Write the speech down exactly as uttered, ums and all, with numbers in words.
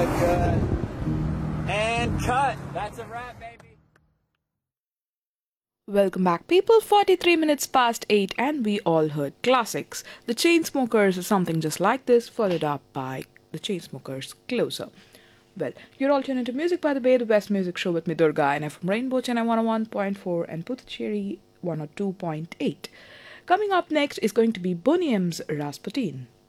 good, good. And cut. That's a wrap, baby. Welcome back, people. forty-three minutes past eight, and we all heard classics. The Chainsmokers is something just like this, followed up by The Chainsmokers Closer. Well, you're all tuned into Music by the Bay, the best music show with me, Durga, and I'm from Rainbow Chennai one oh one point four and Puducherry one oh two point eight. Coming up next is going to be Boney M's Rasputin.